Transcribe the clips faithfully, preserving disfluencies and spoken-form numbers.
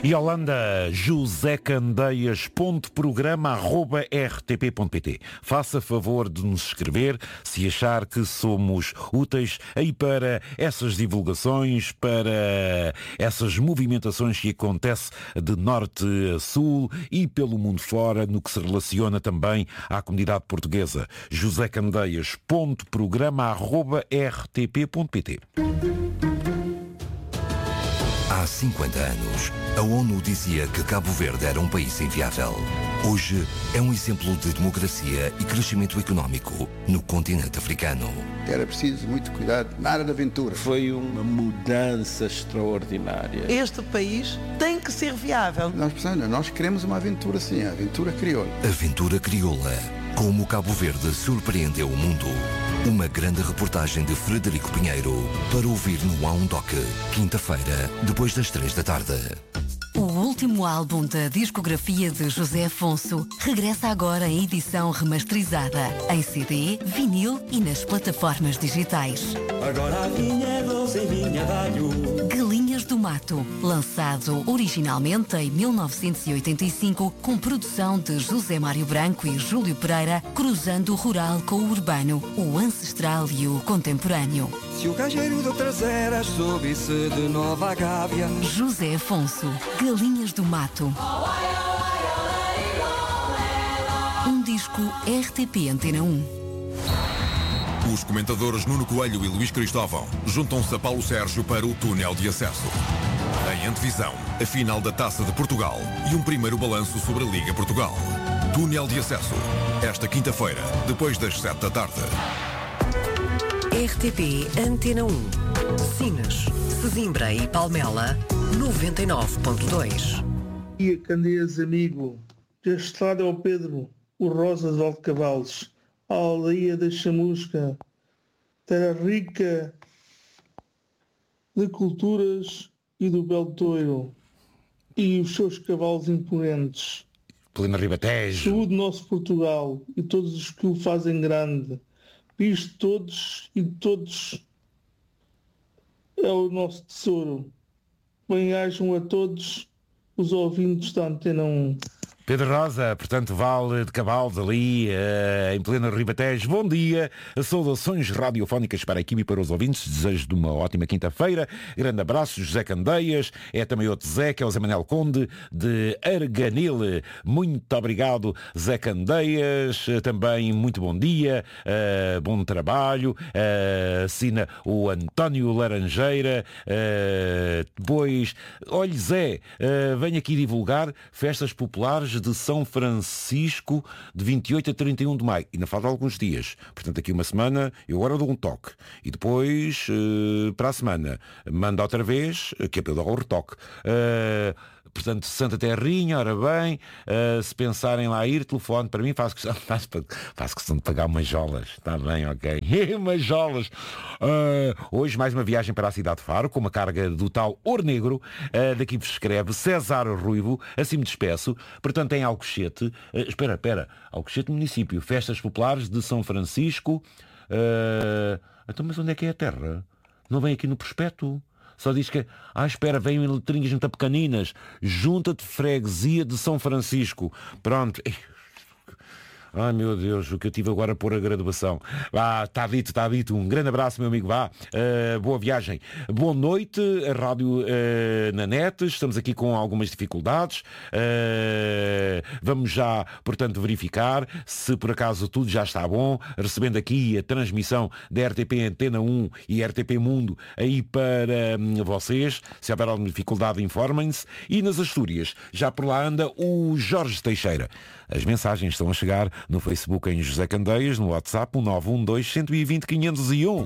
E Holanda, José Candeias, ponto programa, arroba r t p ponto p t. Faça favor de nos escrever se achar que somos úteis aí para essas divulgações, para essas movimentações que acontecem de norte a sul e pelo mundo fora, no que se relaciona também à comunidade portuguesa. José Candeias, ponto programa, arroba r t p ponto p t. Há cinquenta anos, a ONU dizia que Cabo Verde era um país inviável. Hoje é um exemplo de democracia e crescimento económico no continente africano. Era preciso muito cuidado na área da aventura. Foi uma mudança extraordinária. Este país tem que ser viável. Nós precisamos, nós queremos uma aventura sim, a aventura crioula. Aventura crioula. Como Cabo Verde surpreendeu o mundo. Uma grande reportagem de Frederico Pinheiro para ouvir no A um Doc, quinta-feira, depois das três da tarde. O último álbum da discografia de José Afonso regressa agora em edição remasterizada, em C D, vinil e nas plataformas digitais. Agora a vinhedos em vinha dalho. Galinhas do Mato, lançado originalmente em mil novecentos e oitenta e cinco, com produção de José Mário Branco e Júlio Pereira, cruzando o rural com o urbano, o ancestral e o contemporâneo. Se o gajeiro de traseiras soube-se de Nova Gávea. José Afonso, Galinhas do Mato. Um disco R T P Antena um. Os comentadores Nuno Coelho e Luís Cristóvão juntam-se a Paulo Sérgio para o túnel de acesso. Em antevisão, a final da Taça de Portugal e um primeiro balanço sobre a Liga Portugal. Túnel de acesso, esta quinta-feira, depois das sete da tarde. R T P Antena um. Sines, Sesimbra e Palmela, noventa e nove ponto dois. E Candeias, amigo, deste lado é o Pedro, o Rosa de Valdecavalles, a aldeia da Chamusca, terra rica de culturas e do belo touro, e os seus cavalos imponentes. Plena Ribatejo. Saúde nosso Portugal e todos os que o fazem grande. Isto todos e todos é o nosso tesouro. Bem-ajam a todos os ouvintes da Antena um. Pedro Rosa, portanto, Vale de Cavalos ali, uh, em plena Ribatejo. Bom dia, saudações radiofónicas para a equipe e para os ouvintes. Desejo de uma ótima quinta-feira. Grande abraço, José Candeias. É também outro Zé, que é o Zé Manuel Conde, de Arganil. Muito obrigado, Zé Candeias. Também muito bom dia, uh, bom trabalho. Uh, assina o António Laranjeira. Uh, depois, olhe Zé, uh, venho aqui divulgar festas populares de São Francisco de vinte e oito a trinta e um de maio. E ainda faltam alguns dias. Portanto, aqui uma semana, eu agora dou um toque. E depois, uh, para a semana, manda outra vez, que é para eu dar o retoque. Uh, Portanto, Santa Terrinha, ora bem, uh, se pensarem lá ir, telefone para mim, faço questão, faço, faço questão de pagar umas jolas. Está bem, ok. umas jolas. Uh, hoje mais uma viagem para a cidade de Faro, com uma carga do tal Ouro Negro. Uh, daqui vos escreve César Ruivo, assim me despeço. Portanto, em Alcochete, uh, espera, espera, Alcochete município, festas populares de São Francisco. Uh, então, mas onde é que é a terra? Não vem aqui no prospecto? Só diz que, ah, espera, vêm em letrinhas muito pequeninas. Junta de Freguesia de São Francisco. Pronto. Ai, meu Deus, o que eu tive agora por a graduação. Vá, está dito, está dito. Um grande abraço, meu amigo. Vá, uh, boa viagem. Boa noite, a rádio uh, na net. Estamos aqui com algumas dificuldades. Uh, vamos já, portanto, verificar se por acaso tudo já está bom. Recebendo aqui a transmissão da R T P Antena um e R T P Mundo aí para um, vocês. Se houver alguma dificuldade, informem-se. E nas Astúrias, já por lá anda o Jorge Teixeira. As mensagens estão a chegar no Facebook em José Candeias, no WhatsApp um nove um dois, um dois zero, quinhentos e um.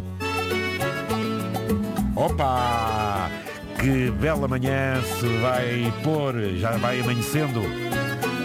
Opa! Que bela manhã se vai pôr, já vai amanhecendo.